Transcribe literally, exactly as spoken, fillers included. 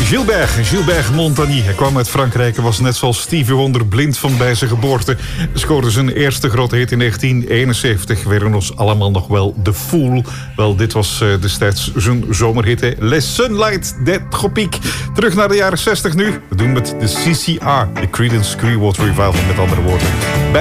Gilbert, Gilbert Montagny. Hij kwam uit Frankrijk en was net zoals Stevie Wonder blind van bij zijn geboorte. Scoorde zijn eerste grote hit in negentien eenenzeventig. We herinneren ons allemaal nog wel The Fool. Wel, dit was uh, destijds zijn zomerhit. Hè? Les Sunlight des Tropiques. Terug naar de jaren zestig nu. We doen met de C C R. De Creedence Clearwater Revival, met andere woorden. Bij